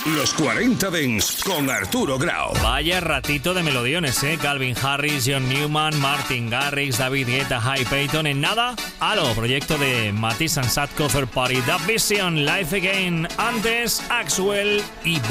Los 40 Dents con Arturo Grau. Vaya ratito de melodiones, ¿eh? Calvin Harris, John Newman, Martin Garrix, David Guetta, High Payton. En nada, Halo, proyecto de Matisse and Sadko, Third Party, The Vision, Life Again. Antes, Axwell y